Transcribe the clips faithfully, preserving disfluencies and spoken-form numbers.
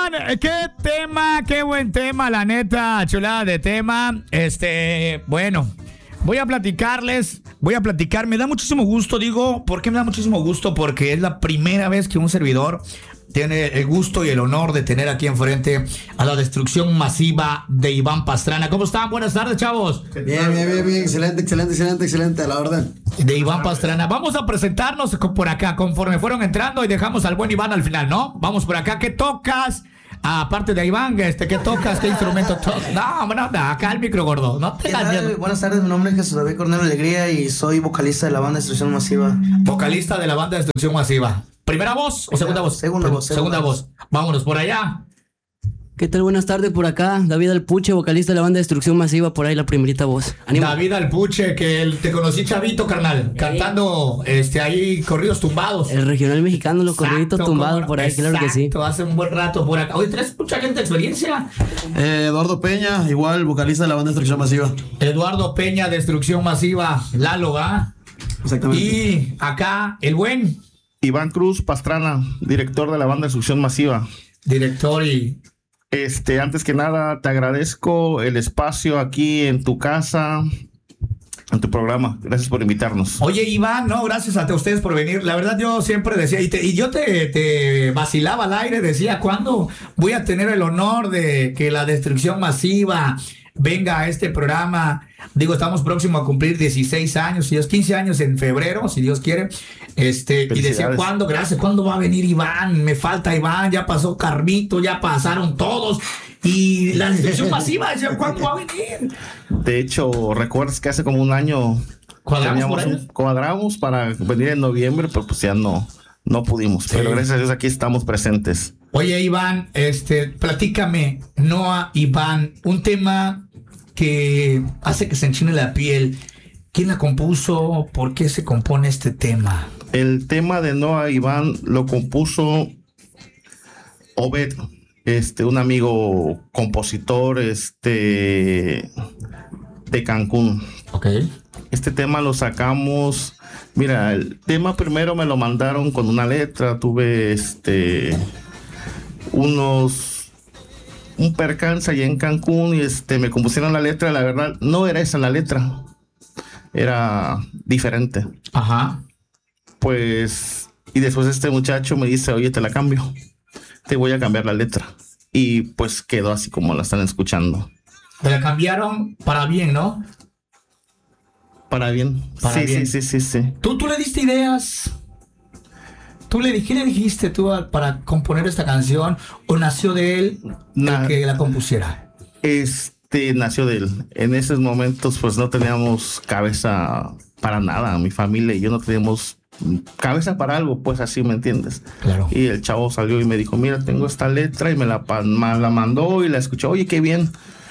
Iván, qué tema, qué buen tema, la neta, chulada de tema. Este, bueno, voy a platicarles, voy a platicar, me da muchísimo gusto, digo, ¿por qué me da muchísimo gusto? Porque es la primera vez que un servidor tiene el gusto y el honor de tener aquí enfrente a la destrucción masiva de Iván Pastrana. ¿Cómo están? Buenas tardes, chavos. Bien, bien, bien, bien, excelente, excelente, excelente, excelente, a la orden. De Iván Pastrana. Vamos a presentarnos por acá, conforme fueron entrando, y dejamos al buen Iván al final, ¿no? Vamos por acá. ¿Qué tocas? Aparte de Iván, este, ¿qué tocas? ¿Qué instrumento tocas? No, no, no, acá el micro gordo. No te das miedo. Buenas tardes, mi nombre es Jesús David Cornelio Alegría y soy vocalista de la banda Destrucción Masiva. Vocalista de la banda Destrucción Masiva. ¿Primera voz o segunda voz? Segunda voz. Segunda voz. Vámonos por allá. ¿Qué tal? Buenas tardes por acá. David Alpuche, vocalista de la banda Destrucción Masiva, por ahí la primerita voz. ¡Ánimo! David Alpuche, que el, te conocí chavito, carnal, hey. Cantando este ahí corridos tumbados. El regional mexicano, los corriditos tumbados por ahí, exacto, claro que sí. Hace un buen rato por acá. Oye, ¿traes mucha gente de experiencia? Eh, Eduardo Peña, igual vocalista de la banda Destrucción Masiva. Eduardo Peña, Destrucción Masiva, Lalo, ¿va? Exactamente. Y acá, el buen Iván Cruz Pastrana, director de la banda Destrucción Masiva. Director y... Este, antes que nada, te agradezco el espacio aquí en tu casa, en tu programa. Gracias por invitarnos. Oye, Iván, no, gracias a ustedes por venir. La verdad, yo siempre decía, y, te, y yo te, te vacilaba al aire, decía, ¿cuándo voy a tener el honor de que la Destrucción Masiva venga a este programa? Digo, estamos próximos a cumplir dieciséis años, si Dios, quince años en febrero, si Dios quiere. Este, y decía, ¿cuándo? Gracias, ¿cuándo va a venir Iván? Me falta Iván, ya pasó Carmito, ya pasaron todos. Y la Destrucción Masiva, decía, ¿cuándo va a venir? De hecho, ¿recuerdas que hace como un año ¿Cuadramos, un, cuadramos para venir en noviembre? Pero pues ya no, no pudimos. Sí. Pero gracias a Dios aquí estamos presentes. Oye, Iván, este, platícame, Noa, Iván, un tema que hace que se enchine la piel. ¿Quién la compuso? ¿Por qué se compone este tema? El tema de Noa Iván lo compuso Obed, este, un amigo compositor este, de Cancún. Ok. Este tema lo sacamos. Mira, el tema primero me lo mandaron con una letra. Tuve este unos un percance allá en Cancún y este me compusieron la letra. La verdad, no era esa la letra. Era diferente. Ajá. Pues, y después este muchacho me dice, oye, te la cambio. Te voy a cambiar la letra. Y pues quedó así como la están escuchando. Te la cambiaron para bien, ¿no? Para bien. Para sí, bien. sí, sí, sí, sí. ¿Tú, tú le diste ideas? ¿Tú le, ¿Qué le dijiste tú a, para componer esta canción? ¿O nació de él Na- el que la compusiera? Este nació de él. En esos momentos pues no teníamos cabeza para nada. Mi familia y yo no teníamos cabeza para algo, pues así, ¿me entiendes? Claro. Y el chavo salió y me dijo, mira, tengo esta letra, y me la, me la mandó y la escuché. Oye, qué bien.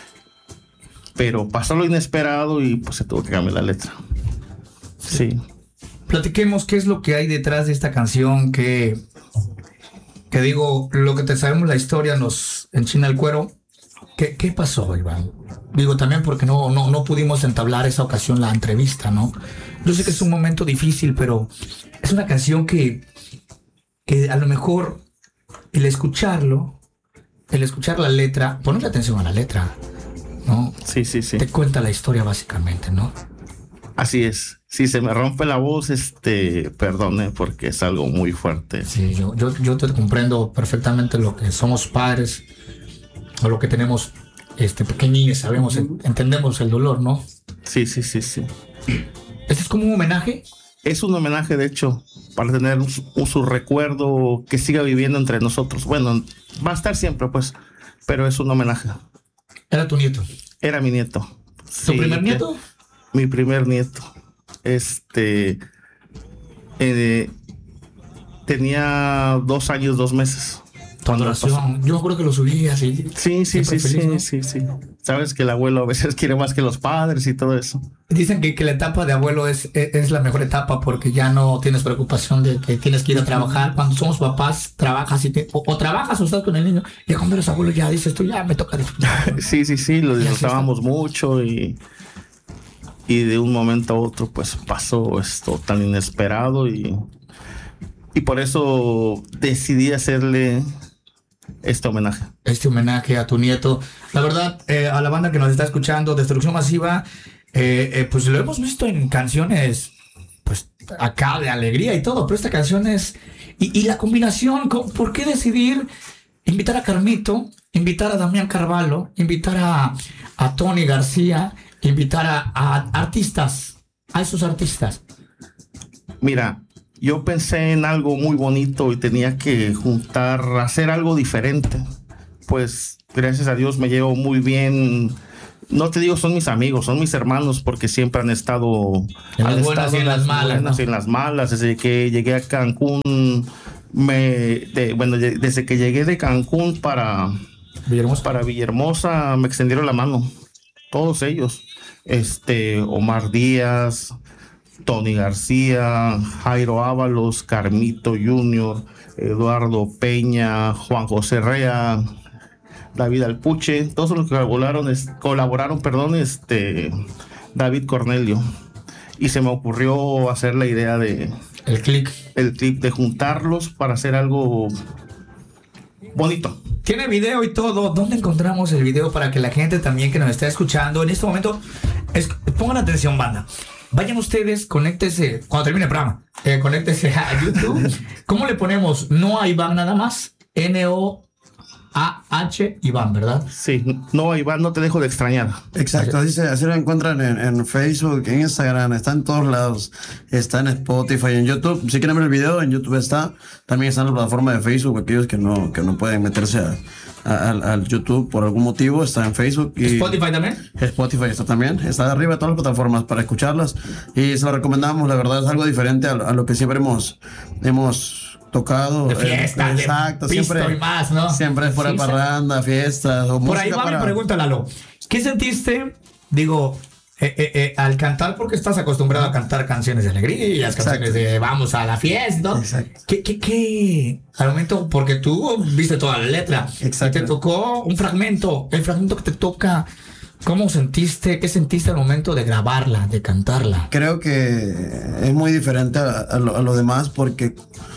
Pero pasó lo inesperado y pues se tuvo que cambiar la letra. Sí. Platiquemos qué es lo que hay detrás de esta canción, que, que digo, lo que te sabemos la historia nos enchina el cuero. ¿Qué, qué pasó, Iván? Digo, también porque no, no, no pudimos entablar esa ocasión la entrevista, ¿no? Yo sé que es un momento difícil, pero es una canción que, que a lo mejor el escucharlo, el escuchar la letra, ponerle atención a la letra, ¿no? Sí, sí, sí. Te cuenta la historia básicamente, ¿no? Así es. Si se me rompe la voz, este, perdone, porque es algo muy fuerte. Sí, yo, yo, yo te comprendo perfectamente lo que somos padres, o lo que tenemos este, pequeñines, sabemos, entendemos el dolor, ¿no? Sí, sí, sí, sí. ¿Este es como un homenaje? Es un homenaje, de hecho, para tener un, un, su recuerdo que siga viviendo entre nosotros. Bueno, va a estar siempre, pues, pero es un homenaje. ¿Era tu nieto? Era mi nieto. ¿Tu sí, primer nieto? Mi primer nieto. Este... Eh, tenía dos años, dos meses. Cuando oración, yo creo que lo subí así. Sí, sí, sí, feliz, sí, ¿no? sí, sí. Sabes que el abuelo a veces quiere más que los padres y todo eso. Dicen que, que la etapa de abuelo es, es, es la mejor etapa porque ya no tienes preocupación de que tienes que ir a trabajar. Cuando somos papás, trabajas y te, o, o trabajas o estás con el niño. Y cuando eres abuelo ya dices tú, ya me toca disfrutar. Sí, sí, sí, lo disfrutábamos mucho y, y de un momento a otro pues pasó esto tan inesperado y, y por eso decidí hacerle este homenaje. Este homenaje a tu nieto. La verdad, eh, a la banda que nos está escuchando, Destrucción Masiva, eh, eh, pues lo hemos visto en canciones, pues acá de alegría y todo, pero esta canción es... Y, y la combinación, ¿por qué decidir invitar a Carmito, invitar a Damián Carvalho, invitar a, a Tony García, invitar a, a artistas, a esos artistas? Mira, yo pensé en algo muy bonito y tenía que juntar, hacer algo diferente. Pues gracias a Dios me llevo muy bien. No te digo son mis amigos, son mis hermanos, porque siempre han estado en han las buenas estado y en las malas, ¿no? En las malas. Desde que llegué a Cancún, me, de, bueno, desde que llegué de Cancún para Villahermosa. para Villahermosa me extendieron la mano, todos ellos. Este, Omar Díaz, Tony García, Jairo Ábalos, Carmito junior, Eduardo Peña, Juan José Rea, David Alpuche, todos los que colaboraron, es, colaboraron, perdón, este, David Cornelio. Y se me ocurrió hacer la idea de... El click. El clip, de juntarlos para hacer algo bonito. Tiene video y todo. ¿Dónde encontramos el video para que la gente también que nos está escuchando en este momento, es, pongan atención, banda? Vayan ustedes, conéctese, cuando termine el programa, eh, conéctese a YouTube. ¿Cómo le ponemos? No a Iván nada más. N O A H Iván, ¿verdad? Sí, no, Iván, no te dejo de extrañar. Exacto, así, se, así lo encuentran en, en Facebook, en Instagram, está en todos lados, está en Spotify, en YouTube. Si quieren ver el video, en YouTube está. También está en la plataforma de Facebook, aquellos que no, que no pueden meterse a, a, al, al YouTube por algún motivo, está en Facebook. Y ¿Spotify también? Spotify está también, está arriba de todas las plataformas para escucharlas. Y se lo recomendamos, la verdad es algo diferente a, a lo que siempre hemos... hemos tocado de fiesta, eh, exacto, de pisto siempre y más, ¿no? Siempre fuera sí, parranda, sí. fiestas o por ahí va para... mi pregunta, Lalo. ¿Qué sentiste? Digo, eh, eh, eh, al cantar, porque estás acostumbrado a cantar canciones de alegría, canciones exacto. de vamos a la fiesta, ¿no? Exacto. ¿Qué, qué, qué? Al momento, porque tú viste toda la letra, exacto. y te tocó un fragmento, el fragmento que te toca. ¿Cómo sentiste, qué sentiste al momento de grabarla, de cantarla? Creo que es muy diferente a, a, lo, a lo demás, porque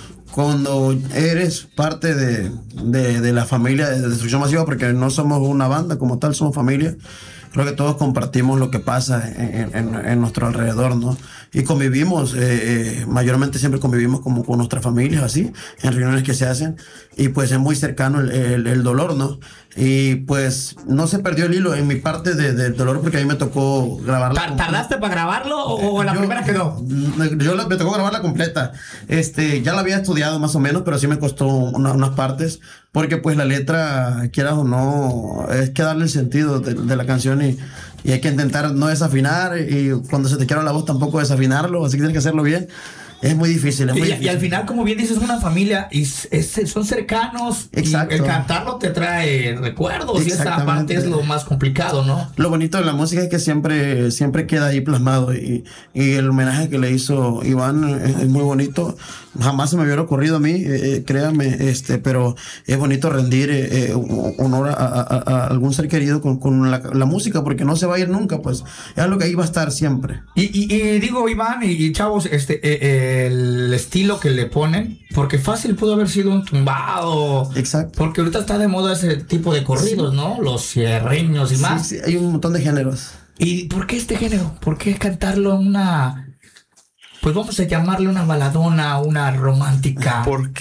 cuando eres parte de, de, de la familia de Destrucción Masiva, porque no somos una banda como tal, somos familia, creo que todos compartimos lo que pasa en, en, en nuestro alrededor, ¿no? Y convivimos, eh, eh, mayormente siempre convivimos como con nuestras familias, así, en reuniones que se hacen, y pues es muy cercano el, el, el dolor, ¿no? Y pues no se perdió el hilo en mi parte del de dolor, porque a mí me tocó grabarla. ¿Tardaste para grabarlo o, o la yo, primera quedó? Yo me tocó grabarla completa. Este, ya la había estudiado más o menos, pero sí me costó una, unas partes, porque pues la letra, quieras o no, es que darle el sentido de, de la canción y, y hay que intentar no desafinar, y cuando se te quiebra la voz tampoco desafinarlo, así que tienes que hacerlo bien. Es muy difícil, es muy y, difícil. Y al final, como bien dices, una familia y es, es, son cercanos. Exacto. Y el cantarlo te trae recuerdos y esa parte es lo más complicado, ¿no? Lo bonito de la música es que siempre, siempre queda ahí plasmado, y, y el homenaje que le hizo Iván es, es muy bonito. Jamás se me hubiera ocurrido a mí, eh, créanme, este, pero es bonito rendir eh, honor a, a, a algún ser querido con, con la, la música, porque no se va a ir nunca, pues es algo que ahí va a estar siempre. Y, y, y digo, Iván y, y chavos, este, eh, eh, el estilo que le ponen, porque fácil pudo haber sido un tumbado. Exacto. Porque ahorita está de moda ese tipo de corridos, sí. ¿no? Los cierreños y sí, más. Sí, hay un montón de géneros. ¿Y por qué este género? ¿Por qué cantarlo en una... pues vamos a llamarle una baladona, una romántica?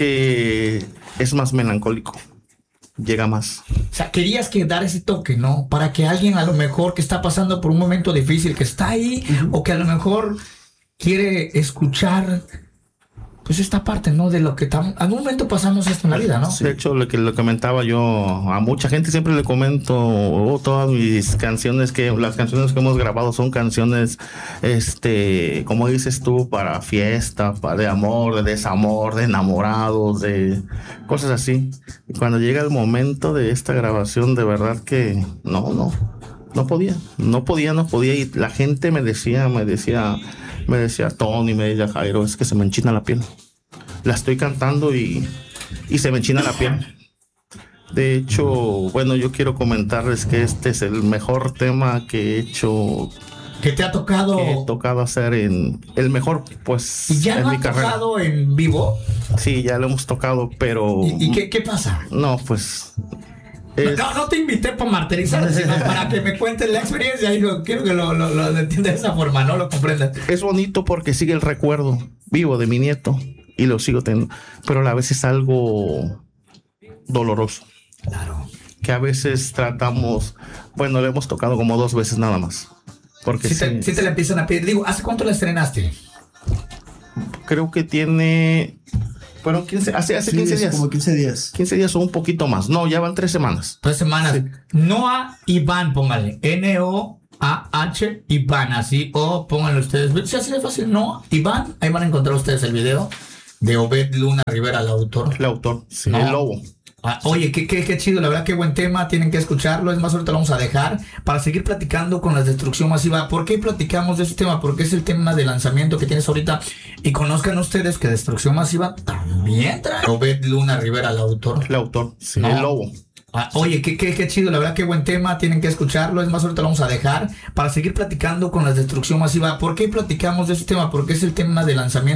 Porque es más melancólico. Llega más. O sea, querías que dar ese toque, ¿no? Para que alguien a lo mejor que está pasando por un momento difícil, que está ahí, uh-huh. o que a lo mejor quiere escuchar, pues esta parte, ¿no? De lo que tam- algún momento pasamos esto en la vida, ¿no? Sí, de hecho, lo que lo comentaba yo a mucha gente, siempre le comento, oh, todas mis canciones, que las canciones que hemos grabado son canciones, este, como dices tú, para fiesta, para de amor, de desamor, de enamorados, de cosas así. Y cuando llega el momento de esta grabación, de verdad que no, no, no podía, no podía, no podía. Y la gente me decía, me decía... Me decía Tony, me decía Jairo, es que se me enchina la piel. La estoy cantando y, y se me enchina la piel. De hecho, bueno, yo quiero comentarles que este es el mejor tema que he hecho, ¿Qué te ha tocado? Que he tocado hacer en el mejor, pues, ¿Y ya en lo mi han carrera. tocado en vivo? Sí, ya lo hemos tocado, pero... ¿Y, y qué, qué pasa? No, pues... es- No, no te invité para martirizar, sino para que me cuentes la experiencia. Hijo, quiero que lo, lo, lo entiendas de esa forma, no lo comprendas. Es bonito porque sigue el recuerdo vivo de mi nieto y lo sigo teniendo, pero a la vez es algo doloroso. Claro. Que a veces tratamos, bueno, le hemos tocado como dos veces nada más. Porque Si sí, te, si te la empiezan a pedir. Digo, ¿hace cuánto la estrenaste? creo que tiene, bueno, quince, hace, hace Sí, quince es días. como quince días. quince días o un poquito más. No, ya van tres semanas. Tres semanas. Noah Iván, póngale. N O A H Iván, así. O pónganlo ustedes. Si así de fácil, Noah Iván. Ahí van a encontrar ustedes el video de Obed Luna Rivera, el autor. El autor, sí, No. el lobo. Ah, oye, qué, qué, qué chido, la verdad, qué buen tema, tienen que escucharlo. Es más, ahorita lo vamos a dejar para seguir platicando con la destrucción masiva. ¿Por qué platicamos de ese tema? Porque es el tema de lanzamiento que tienes ahorita. Y conozcan ustedes que destrucción masiva también trae Obed Luna Rivera, el autor. El autor, sí, No. el lobo. Ah, oye, qué, qué, qué chido, la verdad, qué buen tema, tienen que escucharlo. Es más, ahorita lo vamos a dejar para seguir platicando con la destrucción masiva. ¿Por qué platicamos de ese tema? Porque es el tema de lanzamiento.